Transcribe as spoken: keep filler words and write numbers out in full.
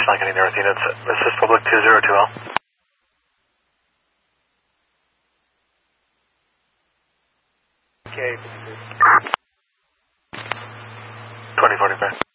not getting there with units. This is Public two zero two L. Okay. twenty forty-five.